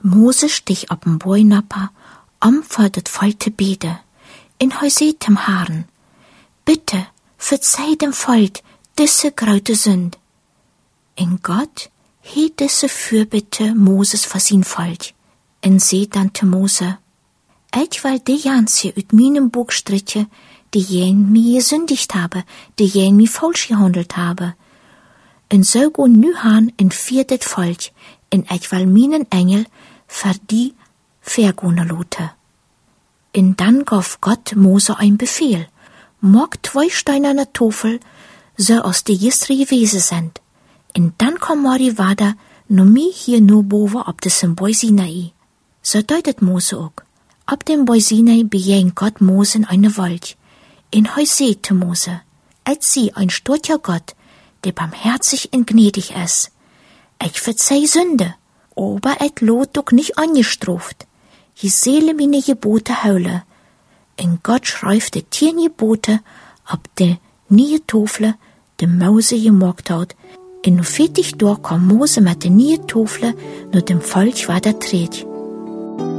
Mose stich op een boinapper, om voor het volk te bidden. En hij zei dem Herrn, bitte, verzeih dem volk diese grote Sünd. En Gott het diese Fürbitte Moses voor zijn volk. En zei dan te Mose, ich will die Janse uit meinem Buch strichen, die jen mir gesündigt habe, die jen mir falsch gehandelt habe. En so go nu han en viert het volk, en ich will meinen Engel für die vergone lote. En dann gaf Gott Mose ein Befehl, mag 2 steinerne Tafel, so als die gisteren gewesen sind. En dann kam Mari wader, no mi hier no boven op de Symbol Sinai. So deutet Mose ook. Ab dem Berg Sinai begeht Gott Mose in eine Wolk. En hij zei te Mose, ich zie ein storcher Gott, der barmherzig und gnädig ist. Ich verzeih Sünde, aber ich lot doch nicht angestraft. Je seele meine Gebote houden. En Gott schreift de 10 Gebote op de nieuwe Tafel, de Mose gemaakt had. En nu 40 Tage kam Mose met de nieuwe Tafel naar dem Volk wader treed.